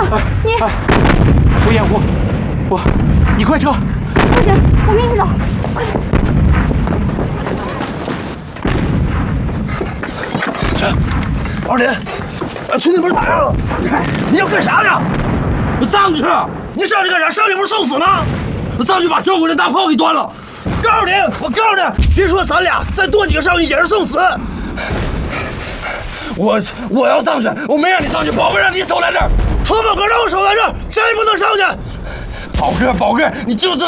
你不掩护，你快撤！ 不行，我们一起走，快！ 二林，去那边打呀！上去！你要干啥呢？上去！你上去干啥？上去不是送死吗？上去把小鬼的大炮给端了！告诉你，我告诉你，别说咱俩，再多几个上去也是送死。我要上去，我没让你上去，宝哥让你守在这儿，楚宝哥让我守在这儿，谁也不能上去。宝哥，你就知道